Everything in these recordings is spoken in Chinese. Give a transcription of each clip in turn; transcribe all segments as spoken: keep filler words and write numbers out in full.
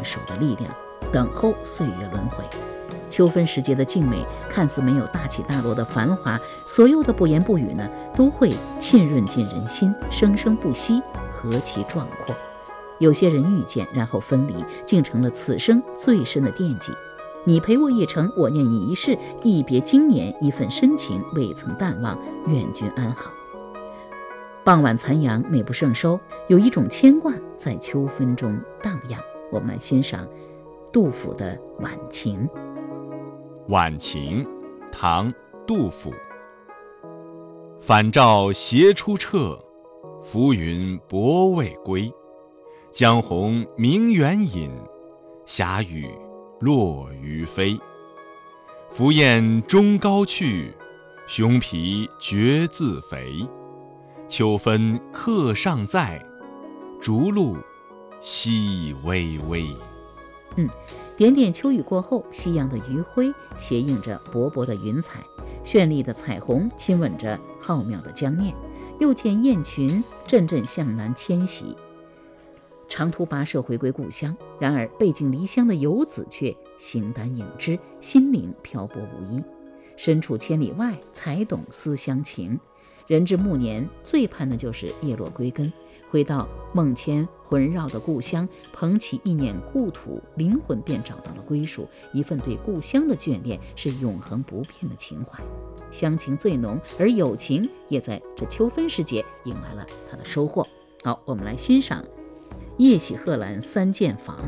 手的力量，等候岁月轮回。秋分时节的静美看似没有大起大落的繁华，所有的不言不语呢，都会沁润进人心，生生不息，何其壮阔。有些人遇见然后分离，竟成了此生最深的惦记。你陪我一程，我念你一世，一别经年，一份深情未曾淡忘，愿君安好。傍晚残阳美不胜收，有一种牵挂在秋分中荡漾。我们来欣赏杜甫的《晚晴》。 晚晴，唐·杜甫。返照斜出彻，浮云薄未归。江红明远引，霞雨落于飞。凫雁终高去，熊脾觉自肥。秋分客尚在，竹露淅微微。 嗯，点点秋雨过后，夕阳的余晖斜映着薄薄的云彩，绚丽的彩虹亲吻着浩渺的江面。又见雁群阵阵向南迁徙，长途跋涉回归故乡。然而背井离乡的游子却形单影只，心灵漂泊无依。身处千里外，才懂思乡情。人至暮年，最盼的就是叶落归根，回到梦牵魂绕的故乡，捧起一捻故土，灵魂便找到了归属。一份对故乡的眷恋，是永恒不变的情怀。乡情最浓，而友情也在这秋分时节迎来了它的收获。好，我们来欣赏《夜喜贺兰三间房》。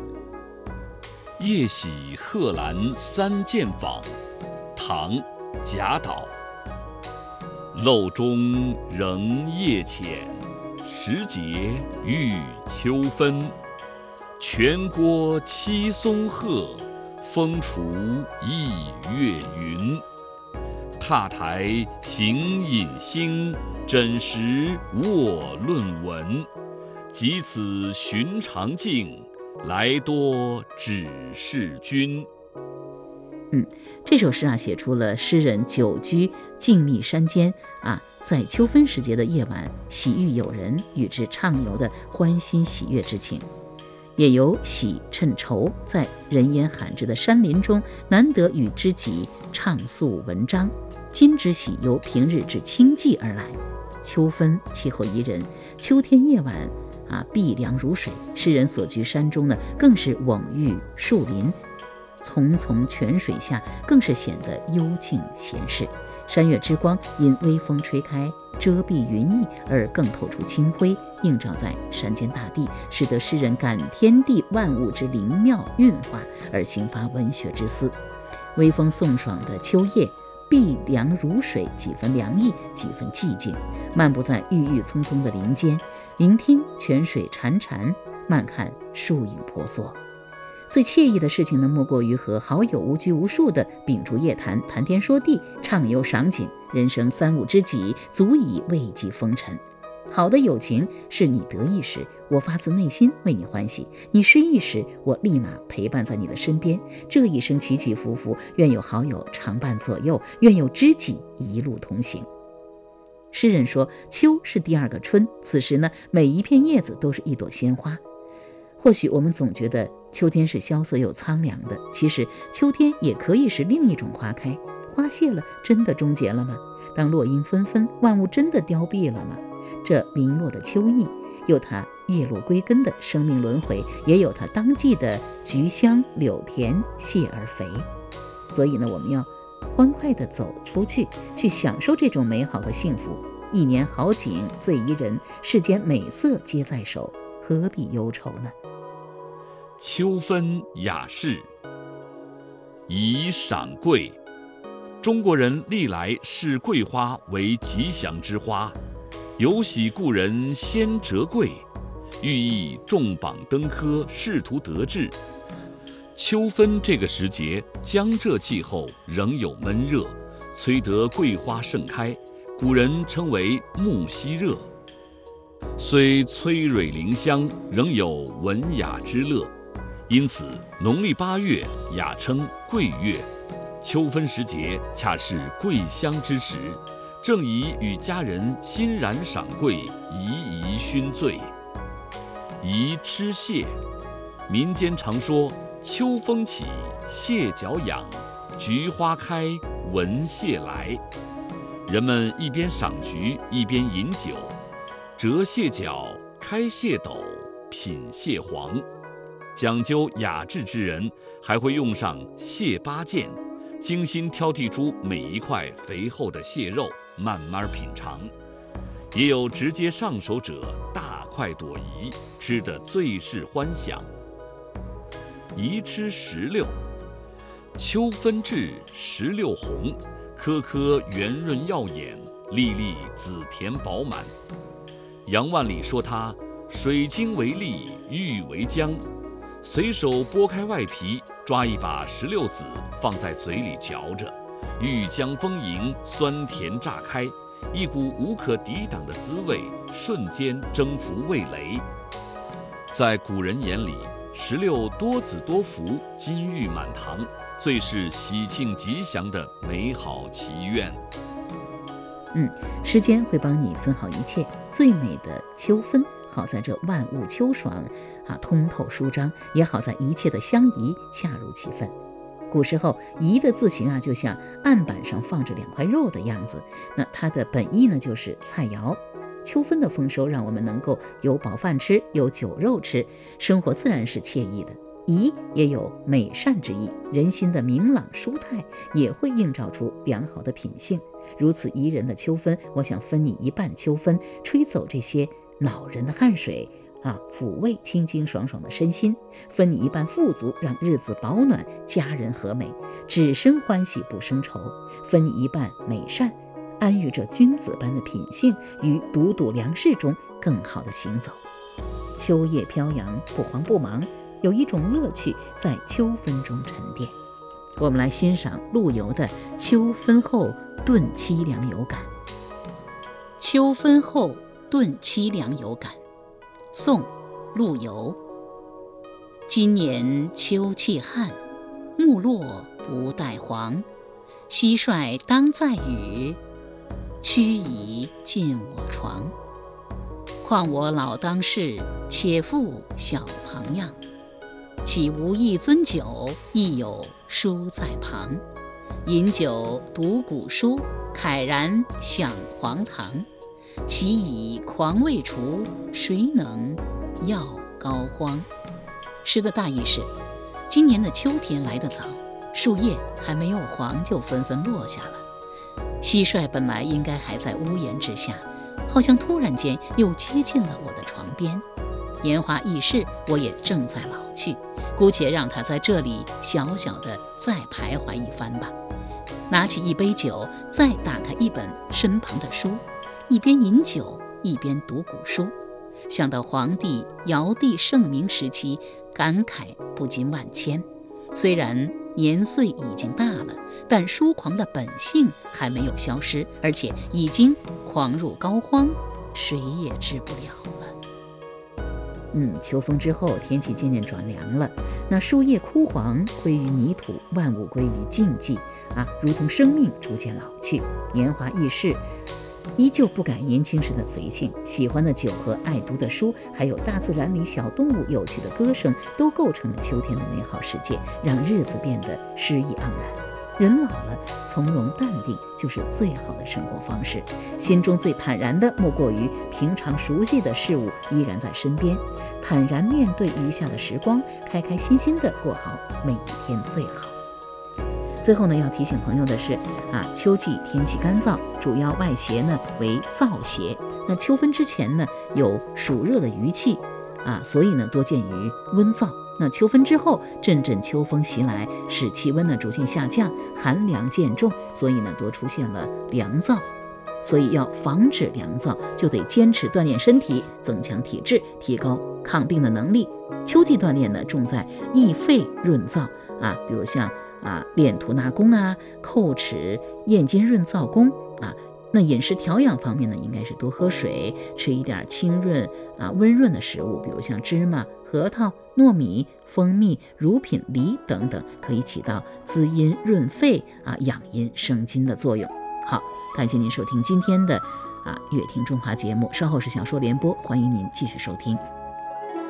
夜喜贺兰三间房，唐·贾岛。漏中仍夜浅，时节欲秋分。泉郭栖松鹤，风厨一月云。榻台行饮兴，枕石卧论文。及此寻常境，来多只是君。 嗯，这首诗啊，写出了诗人久居静谧山间啊，在秋分时节的夜晚，喜遇友人，与之畅游的欢欣喜悦之情。也由喜趁愁，在人烟罕至的山林中，难得与知己畅诉文章。今之喜由平日之清寂而来。秋分气候宜人，秋天夜晚啊，碧凉如水。诗人所居山中呢，更是蓊郁树林，淙淙泉水下，更是显得幽静闲适。山岳之光因微风吹开，遮蔽云翳，而更透出清辉，映照在山间大地，使得诗人感天地万物之灵妙运化，而兴发文学之思。微风送爽的秋夜，碧凉如水，几分凉意，几分寂静。漫步在郁郁葱葱的林间，聆听泉水潺潺，慢看树影婆娑。最惬意的事情呢，莫过于和好友无拘无束地秉烛夜谈，谈天说地，畅游赏景。人生三五知己，足以慰藉风尘。好的友情是你得意时，我发自内心为你欢喜；你失意时，我立马陪伴在你的身边。这一生起起伏伏，愿有好友常伴左右，愿有知己一路同行。诗人说，秋是第二个春，此时呢，每一片叶子都是一朵鲜花。或许我们总觉得秋天是萧瑟又苍凉的，其实秋天也可以是另一种花开。花谢了，真的终结了吗？当落英纷纷，万物真的凋敝了吗？这零落的秋意，有它叶落归根的生命轮回，也有它当季的菊香柳田谢而肥。所以呢，我们要欢快地走出去，去享受这种美好和幸福。一年好景最宜人，世间美色皆在手，何必忧愁呢？ 秋分雅士，以赏桂。中国人历来视桂花为吉祥之花，有喜故人先折桂，寓意重榜登科，仕途得志。秋分这个时节，江浙气候仍有闷热，虽得桂花盛开，古人称为木樨热。虽催蕊灵香，仍有文雅之乐，因此农历八月雅称桂月。秋分时节恰是桂香之时，正宜与家人欣然赏桂，怡怡熏醉。宜吃蟹， 民间常说秋风起，蟹脚痒，菊花开，闻蟹来。人们一边赏菊，一边饮酒，折蟹脚，开蟹斗，品蟹黄。讲究雅致之人还会用上蟹八件，精心挑剔出每一块肥厚的蟹肉，慢慢品尝。也有直接上手者大快朵颐，吃得最是欢享。宜吃石榴，秋分至，石榴红，颗颗圆润耀眼，粒粒紫甜饱满。杨万里说它水晶为粒，玉为浆。随手剥开外皮，抓一把石榴籽放在嘴里嚼着，玉浆丰盈，酸甜炸开，一股无可抵挡的滋味瞬间征服味蕾。在古人眼里，石榴多子多福，金玉满堂，最是喜庆吉祥的美好祈愿。 嗯，时间会帮你分好一切，最美的秋分好在这万物秋爽啊，通透舒张，也好在一切的相宜恰如其分。古时候宜的字形啊，就像案板上放着两块肉的样子，那它的本意呢就是菜肴。秋分的丰收让我们能够有饱饭吃，有酒肉吃，生活自然是惬意的。宜也有美善之意，人心的明朗舒泰也会映照出良好的品性。如此宜人的秋分，我想分你一半秋分，吹走这些恼人的汗水啊，抚慰清清爽爽的身心，分你一半富足，让日子保暖，家人和美，只生欢喜不生愁；分你一半美善，安于这君子般的品性，于笃笃良事中更好的行走。秋叶飘扬，不慌不忙，有一种乐趣在秋分中沉淀。我们来欣赏陆游的《秋分后顿凄凉有感》。 秋分后顿凄凉有感，宋·陆游。今年秋气旱，木落不带黄。蟋蟀当在雨，驱蚁进我床。况我老当世，且负小旁样。岂无一樽酒，亦有书在旁。饮酒读古书，慨然享黄堂。其以狂未除，谁能药膏肓？诗的大意是，今年的秋天来得早，树叶还没有黄就纷纷落下了。蟋蟀本来应该还在屋檐之下，好像突然间又接近了我的床边。年华易逝，我也正在老去，姑且让它在这里小小的再徘徊一番吧。拿起一杯酒，再打开一本身旁的书，一边饮酒一边读古书，想到皇帝尧帝盛明时期，感慨不禁万千。虽然年岁已经大了，但疏狂的本性还没有消失，而且已经狂入膏肓，谁也治不了了。 嗯，秋风之后，天气渐渐转凉了，那树叶枯黄，归于泥土，万物归于静寂啊，如同生命逐渐老去，年华易逝，依旧不改年轻时的随性。喜欢的酒和爱读的书，还有大自然里小动物有趣的歌声，都构成了秋天的美好世界，让日子变得诗意盎然。人老了，从容淡定就是最好的生活方式。心中最坦然的，莫过于平常熟悉的事物依然在身边，坦然面对余下的时光，开开心心的过好每一天最好。最后呢，要提醒朋友的是啊，秋季天气干燥，主要外邪呢为燥邪。那秋分之前呢，有暑热的余气啊，所以呢多见于温燥。那秋分之后，阵阵秋风袭来，使气温呢逐渐下降，寒凉渐重，所以呢多出现了凉燥。所以要防止凉燥，就得坚持锻炼身体，增强体质，提高抗病的能力。秋季锻炼呢，重在益肺润燥啊，比如像啊练吐纳功啊、叩齿咽津润燥功啊。那饮食调养方面呢，应该是多喝水，吃一点清润啊温润的食物，比如像芝麻、核桃、糯米、蜂蜜、乳品、梨等等，可以起到滋阴润肺啊、养阴生津的作用。好，感谢您收听今天的啊乐听中华节目，稍后是小说联播，欢迎您继续收听。